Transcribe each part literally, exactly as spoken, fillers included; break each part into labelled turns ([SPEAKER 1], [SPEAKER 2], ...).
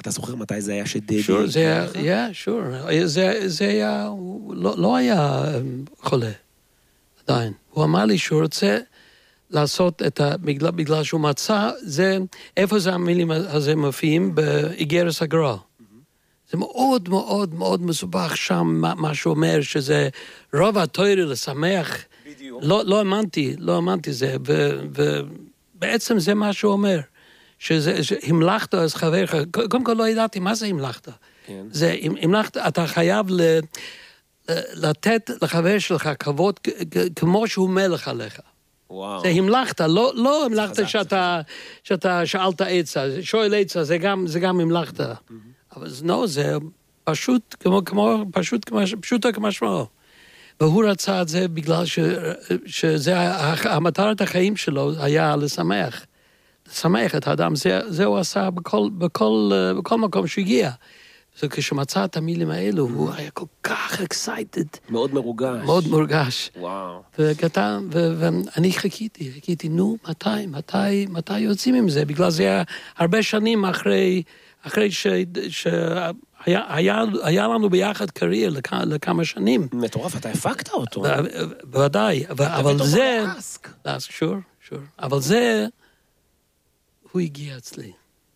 [SPEAKER 1] אתה זוכר מתי זה היה שדדי?
[SPEAKER 2] שור, זה היה, שור. זה היה, לא היה חולה, עדיין. הוא אמר לי שהוא רוצה לעשות את ה... בגלל שהוא מצא, זה, איפה זה המילים הזה מופיעים? באיגרס הגרל. זה מאוד מאוד מאוד מסובך שם, מה שהוא אומר, שזה רוב התורה לשמח. בדיוק. לא, לא אמנתי, לא אמנתי זה, ובעצם זה מה שהוא אומר. שזה, המלכת אז חברך, קודם כל לא ידעתי מה זה המלכת. כן. זה, המלכת, אתה חייב ל, לתת לחבר שלך כבוד, כמו שהוא מלך עליך.
[SPEAKER 1] וואו.
[SPEAKER 2] זה המלכת, לא, לא המלכת שאתה, שאתה שאלת עצה, שואל עצה, זה גם, זה גם המלכת. Mm-hmm. אבל לא, זה פשוט, כמו, כמו, פשוט, כמו, פשוטו כמשמעו. והוא רצה את זה בגלל ש, שזה, המטרת החיים שלו היה לשמח. לשמח את האדם, זה, זה הוא עשה בכל, בכל, בכל מקום שהגיע. אז כשמצא את המילים האלו, הוא היה כל כך excited.
[SPEAKER 1] מאוד מרוגש.
[SPEAKER 2] מאוד מורגש.
[SPEAKER 1] וואו.
[SPEAKER 2] וכתב, ואני חיכיתי, חיכיתי, נו, מתי, מתי, מתי יוצאים עם זה? בגלל זה היה הרבה שנים אחרי, אחרי ש, שהיה, היה, היה לנו ביחד קריירה לכ, לכמה שנים.
[SPEAKER 1] מטורף, אתה הפקת אותו.
[SPEAKER 2] בוודאי, אבל זה... אסק, שור, שור. אבל זה... הוא הגיע אצלי.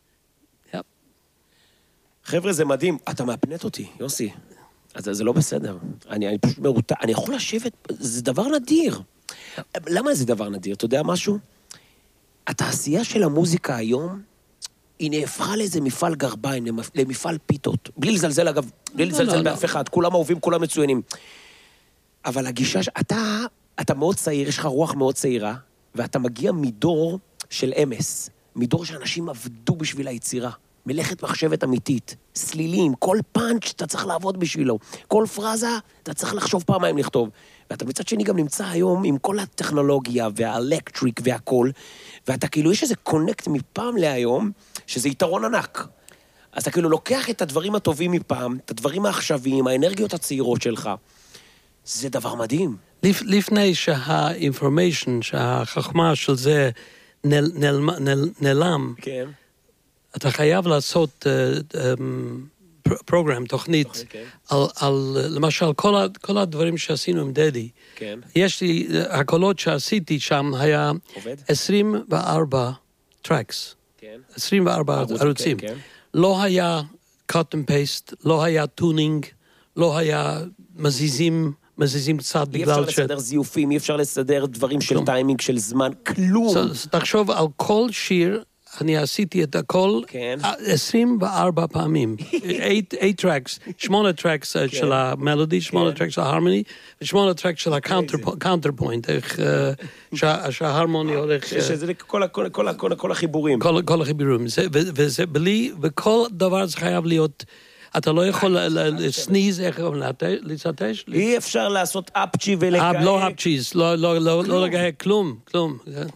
[SPEAKER 1] חבר'ה, זה מדהים. אתה מאפנט אותי, יוסי. אז זה לא בסדר. אני, אני פשוט מרוטה. אני יכול לשבת, זה דבר נדיר. למה זה דבר נדיר? אתה יודע משהו? התעשייה של המוזיקה היום, היא נהפכה לאיזה מפעל גרביים, למפעל פיתות. בלי לזלזל, אגב, בלי לזלזל באף אחד. כולם אהובים, כולם מצוינים. אבל הגישה, אתה, אתה מאוד צעיר, יש לך רוח מאוד צעירה, ואתה מגיע מדור של אמס. מדור שאנשים עבדו בשביל היצירה. מלאכת מחשבת אמיתית, סלילים, כל פאנץ' אתה צריך לעבוד בשבילו. כל פרזה אתה צריך לחשוב פעמיים לכתוב. ואתה מצד שני גם נמצא היום עם כל הטכנולוגיה והאלקטריק והכל, ואתה כאילו, יש איזה קונקט מפעם להיום, שזה יתרון ענק. אז אתה כאילו לוקח את הדברים הטובים מפעם, את הדברים העכשוויים, האנרגיות הצעירות שלך. זה דבר מדהים.
[SPEAKER 2] לפני שהאינפורמיישן, שהחכמה של זה נל, נל, נל, נעלם,
[SPEAKER 1] כן.
[SPEAKER 2] אתה חייב לעשות uh, um, פרוגרם, תוכנית, okay, okay. על, על, למשל, כל, ה, כל הדברים שעשינו עם דדי.
[SPEAKER 1] כן.
[SPEAKER 2] יש לי, הקולות שעשיתי שם היה
[SPEAKER 1] עובד?
[SPEAKER 2] עשרים וארבע טרקס.
[SPEAKER 1] כן.
[SPEAKER 2] עשרים וארבע
[SPEAKER 1] ערוץ,
[SPEAKER 2] ערוצים.
[SPEAKER 1] כן, כן.
[SPEAKER 2] לא היה cut and paste, לא היה טונינג, לא היה מזיזים, מזיזים קצת בגלל ש...
[SPEAKER 1] אי אפשר לסדר זיופים, אי אפשר לסדר דברים של טיימינג, של זמן, כלום.
[SPEAKER 2] So, תחשוב על כל שיר, אני עשיתי את הכל
[SPEAKER 1] כן.
[SPEAKER 2] עשרים וארבע פעמים. eight tracks, שמונה טרקס של המלודי, שמונה טרקס של ההרמוני, ושמונה טרקס של הקאונטר פוינט, איך שההרמוני הולך...
[SPEAKER 1] שזה כל החיבורים.
[SPEAKER 2] כל החיבורים. וזה בלי, וכל דבר זה חייב להיות... אתה לא יכול לסניז, איך לצטש?
[SPEAKER 1] אי אפשר לעשות אפצ'י ולגהק.
[SPEAKER 2] לא אפצ'יז, לא לגהק, כלום, כלום.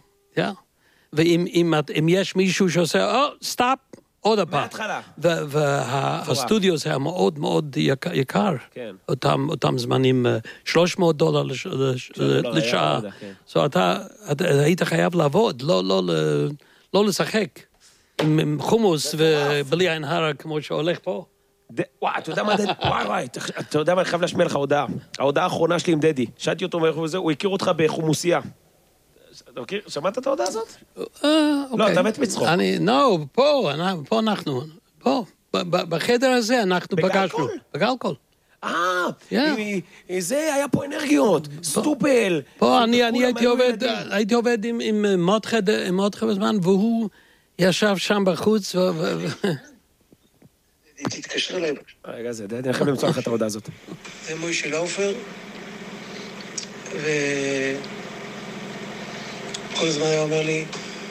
[SPEAKER 2] ואם יש מישהו שעושה, או, סטאפ, עוד הפעם.
[SPEAKER 1] מההתחלה.
[SPEAKER 2] והסטודיו זה היה מאוד מאוד יקר. אותם זמנים, שלוש מאות דולר לשעה. אז אתה היית חייב לעבוד, לא לשחק. עם חומוס ובלי עין הרע כמו שהולך פה.
[SPEAKER 1] וואי, אתה יודע מה, וואי, וואי, אתה יודע מה, אני חייב להשמיע לך הודעה. ההודעה האחרונה שלי עם דדי. שאלתי אותו מאיפה וזה, הוא הכיר אותך בחומוסיה. אתה מכיר? שמעת את ההודעה הזאת? לא, אתה מת מצחוק.
[SPEAKER 2] לא, פה, פה אנחנו, פה, בחדר הזה אנחנו פגשנו. בגלקול?
[SPEAKER 1] אה, זה היה פה אנרגיות, סטופל.
[SPEAKER 2] פה אני הייתי עובד עם מודחה בזמן, והוא ישב שם בחוץ ו...
[SPEAKER 3] תתקשר אליי.
[SPEAKER 1] רגע, זה, אני חייב למצוא לך את ההודעה הזאת.
[SPEAKER 3] זה מוישה לאופר, ו... כל הזמן היה אומר לי,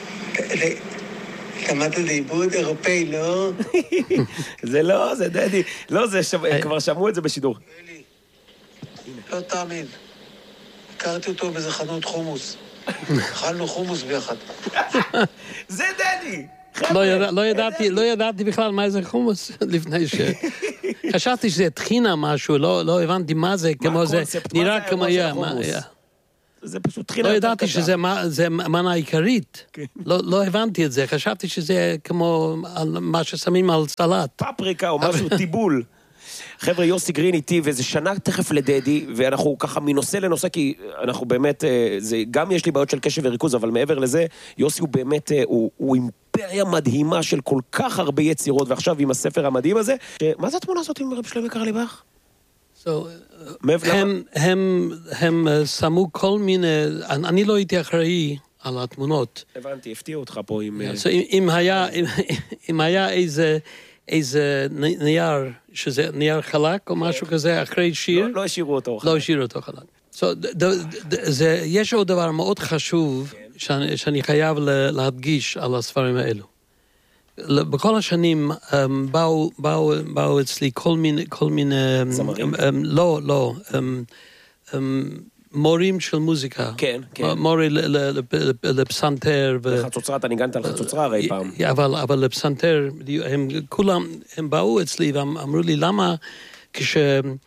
[SPEAKER 3] למדת לעיבוד אירופאי, לא?
[SPEAKER 1] זה לא, זה דדי. לא, זה כבר שמעו את זה בשידור.
[SPEAKER 3] לא תאמין. הכרתי אותו באיזה חנות חומוס. אכלנו חומוס ביחד.
[SPEAKER 1] זה דדי!
[SPEAKER 2] לא ידעתי בכלל מה זה חומוס לפני ש... חשבתי שזה תחינה משהו, לא הבנתי מה זה, כמו זה, נראה כמו היה.
[SPEAKER 1] זה פשוט תחילה...
[SPEAKER 2] לא
[SPEAKER 1] יותר
[SPEAKER 2] ידעתי
[SPEAKER 1] קשה.
[SPEAKER 2] שזה מה- זה מנה עיקרית. לא לא הבנתי את זה, חשבתי שזה כמו על מה ששמים על סלט.
[SPEAKER 1] פפריקה או משהו, טיבול. חבר'ה, יוסי גרין איתי, וזה שנה תכף לדדי, ואנחנו ככה מנושא לנושא, כי אנחנו באמת, אה, זה, גם יש לי בעיות של קשב וריכוז, אבל מעבר לזה, יוסי הוא באמת, אה, הוא, הוא אימפריה מדהימה של כל כך הרבה יצירות, ועכשיו עם הספר המדהים הזה, ש... מה זה התמונה הזאת עם רב שלמה קרליבך?
[SPEAKER 2] So,
[SPEAKER 1] מאיפה-
[SPEAKER 2] הם, הם, הם אה, שמו כל מיני, אני אני לא הייתי אחראי על התמונות.
[SPEAKER 1] הבנתי, הפתיעו אותך פה עם... אה,
[SPEAKER 2] So, אם, אם היה, אם, אם היה איזה, איזה נ- נייר, שזה נייר חלק או משהו כזה, אחרי שיר,
[SPEAKER 1] לא, לא השאירו אותו.
[SPEAKER 2] לא השאירו אותו חלק. So, ד, ד, ד, זה, יש עוד דבר מאוד חשוב שאני, שאני חייב לה- להדגיש על הספרים האלו. ל- בכל השנים um, באו, באו, באו אצלי כל מיני, כל מיני, um,
[SPEAKER 1] זמרים?
[SPEAKER 2] um, um, לא, לא, um, um, מורים של מוזיקה.
[SPEAKER 1] כן, כן.
[SPEAKER 2] מורי ל- ל- ל- לפסנתר. ו-
[SPEAKER 1] חצוצרה, אתה ניגנת על חצוצרה הרי פעם.
[SPEAKER 2] אבל, אבל לפסנתר, הם כולם, הם באו אצלי ואמרו לי, למה כש,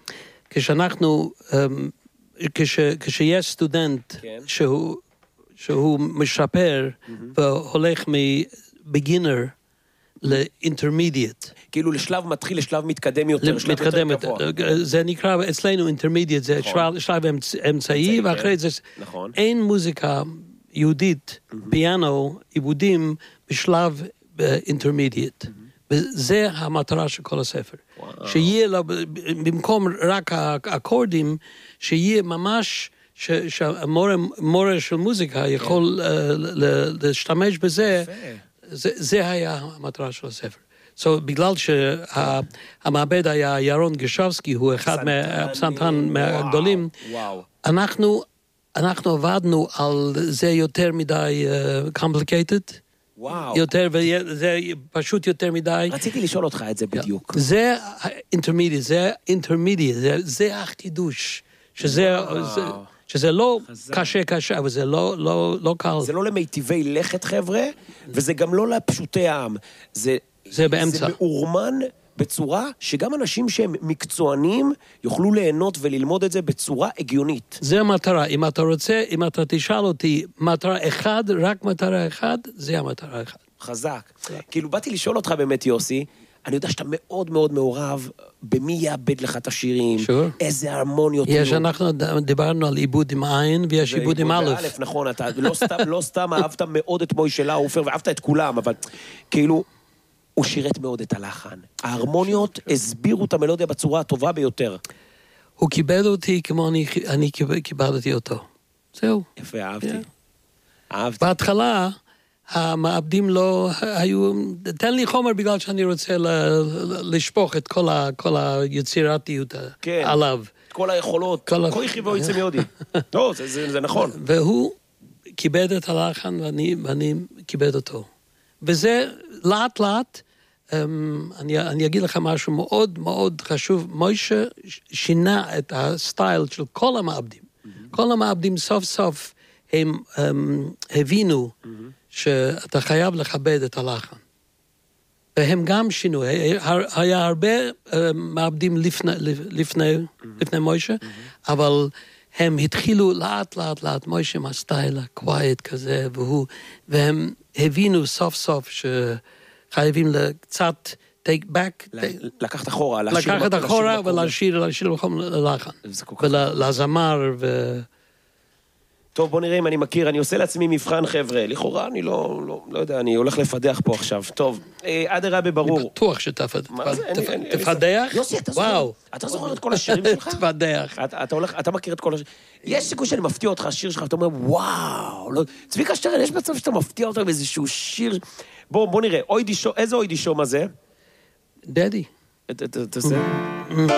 [SPEAKER 2] כשאנחנו, אמ, כש, כשיש סטודנט
[SPEAKER 1] כן.
[SPEAKER 2] שהוא, שהוא משפר והולך מ-beginner ל-intermediate.
[SPEAKER 1] כאילו לשלב מתחיל, לשלב מתקדם יותר, שלב יותר
[SPEAKER 2] מתקדמת,
[SPEAKER 1] גבוה.
[SPEAKER 2] זה נקרא אצלנו intermediate, זה שלב- שלב אמצ- אמצעי,
[SPEAKER 1] אמצעי,
[SPEAKER 2] ואחרי
[SPEAKER 1] כן.
[SPEAKER 2] זה
[SPEAKER 1] נכון.
[SPEAKER 2] אין מוזיקה יהודית, פיאנו, עיבודים, בשלב intermediate. וזה המטרה של כל הספר. שיהיה, לו- במקום רק האקורדים, שיהיה ממש, ש- שהמורה מורה של מוזיקה יכול אה, ל- ל- להשתמש בזה,
[SPEAKER 1] יפה.
[SPEAKER 2] זה, זה היה המטרה של הספר. So, בגלל שהמעבד היה ירון גשבסקי, הוא אחד מהפסנתרן מהגדולים,
[SPEAKER 1] וואו.
[SPEAKER 2] אנחנו, אנחנו עבדנו על זה יותר מדי uh, complicated,
[SPEAKER 1] וואו.
[SPEAKER 2] יותר, וזה פשוט יותר מדי.
[SPEAKER 1] רציתי לשאול אותך את זה בדיוק.
[SPEAKER 2] זה intermediate, זה intermediate, זה, זה החידוש, שזה, זה, שזה לא קשה קשה, אבל זה לא, לא, לא קל.
[SPEAKER 1] זה לא למיטיבי לכת, חבר'ה, וזה גם לא לפשוטי העם. זה,
[SPEAKER 2] זה באמצע.
[SPEAKER 1] זה מאורמן בצורה שגם אנשים שהם מקצוענים יוכלו ליהנות וללמוד את זה בצורה הגיונית.
[SPEAKER 2] זה המטרה. אם אתה רוצה, אם אתה תשאל אותי מטרה אחד, רק מטרה אחד, זה המטרה אחד.
[SPEAKER 1] חזק. כאילו, באתי לשאול אותך באמת, יוסי, אני יודע שאתה מאוד מאוד מעורב במי יאבד לך את השירים,
[SPEAKER 2] Sure.
[SPEAKER 1] איזה הרמוניות.
[SPEAKER 2] יש,
[SPEAKER 1] יהיו.
[SPEAKER 2] אנחנו דיברנו על עיבוד עם עין, ויש עיבוד עם א'.
[SPEAKER 1] באלף, נכון, אתה לא סתם, לא סתם אהבת מאוד את מוישה לאופר, ואהבת את כולם, אבל כאילו, הוא שירת מאוד את הלחן. ההרמוניות הסבירו את המלודיה בצורה הטובה ביותר.
[SPEAKER 2] הוא קיבל אותי כמו אני, אני קיבלתי אותו. זהו.
[SPEAKER 1] יפה, אהבתי.
[SPEAKER 2] Yeah.
[SPEAKER 1] אהבתי.
[SPEAKER 2] בהתחלה, המעבדים לא היו, תן לי חומר בגלל שאני רוצה ל, ל, לשפוך את כל, ה, כל היצירתיות
[SPEAKER 1] כן.
[SPEAKER 2] עליו.
[SPEAKER 1] את כל היכולות,
[SPEAKER 2] כל ה-
[SPEAKER 1] כל יחיבו יצא מיודי. לא, זה- זה זה נכון.
[SPEAKER 2] והוא כיבד את הלחן ואני, ואני כיבד אותו. וזה לאט לאט, אמ, אני, אני אגיד לך משהו מאוד מאוד חשוב, מוישה שינה את הסטייל של כל המעבדים. כל המעבדים סוף סוף הם הם הבינו שאתה חייב לכבד את הלחן. והם גם שינו, היה- היה הרבה אה, מעבדים לפני, לפני, לפני מוישה, אבל הם התחילו לאט לאט לאט, מוישה עם הסטייל הקווייט כזה, והוא, והם הבינו סוף סוף שחייבים קצת take back,
[SPEAKER 1] לקחת אחורה, להשאיר
[SPEAKER 2] לקחת
[SPEAKER 1] מקום,
[SPEAKER 2] אחורה
[SPEAKER 1] להשאיר מקום.
[SPEAKER 2] ולהשאיר להשאיר מקום ללחן.
[SPEAKER 1] זה כל כך-
[SPEAKER 2] ולזמר ו...
[SPEAKER 1] טוב, בוא נראה אם אני מכיר, אני עושה לעצמי מבחן, חבר'ה. לכאורה, אני לא, לא, לא יודע, אני הולך לפדח פה עכשיו. טוב, אה, אדר רבי ברור.
[SPEAKER 2] בטוח שתפדח.
[SPEAKER 1] מה זה? אין לי- אין לי- אין לי
[SPEAKER 2] תפדח?
[SPEAKER 1] ספק. יוסי, אתה זוכר?
[SPEAKER 2] וואו.
[SPEAKER 1] אתה זוכר את כל השירים שלך?
[SPEAKER 2] תפדח.
[SPEAKER 1] אתה, אתה הולך, אתה מכיר את כל השירים. יש סיכוי שאני מפתיע אותך, השיר שלך, ואתה אומר, וואו, לא... צביקה שטרן, יש מצב שאתה מפתיע אותך באיזשהו שיר... בוא, בוא נראה, אוידי שו, איזה אוידי שום הזה?
[SPEAKER 2] דדי.
[SPEAKER 1] ת- ת- תעשה.